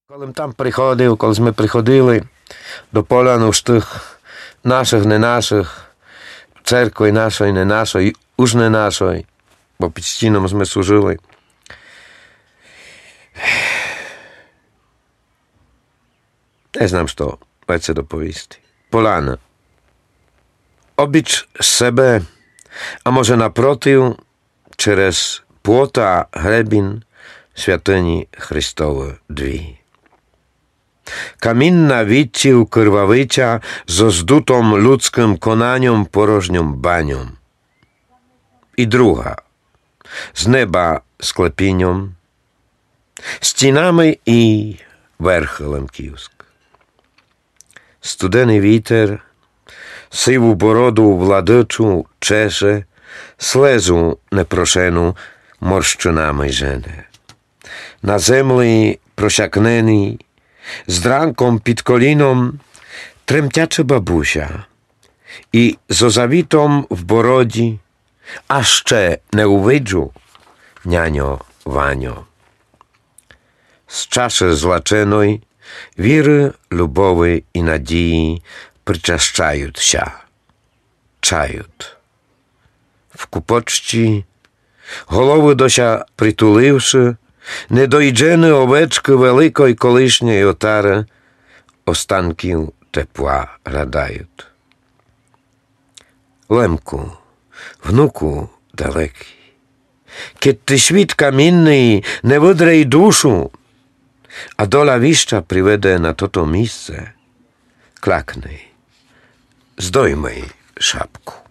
Коли ми приходили до поляну ж тих наших, не наших, церкви нашої, не нашої, уж не нашої, бо під стіном ми служили. Не знам, що легше доповісти. Поляна. Обіч себе, а може напротив, через плота гребін святині Христової дві. Камінна відтіл кривавиця зо здутом людським конанням порожнім баням. І друга, з неба склепінням, стінами і верхелем Київськ. Студений вітер, сиву бороду владичу чеше, слезу непрошену морщинами жене. На землі просякнений, з дранком під коліном тремтяча бабуся і з озавітом в бороді, а ще не увиджу няньо Ваньо. З чаші злаченої віри, любові і надії причащаються, чають. В купочці, голови дося притуливши, недоїджені овечки великої колишньої отари останків тепла радають. Лемку, внуку далекий, кед ти світ камінний не видре й душу, а доля віща приведе на тото місце, клакни, здоймай шапку.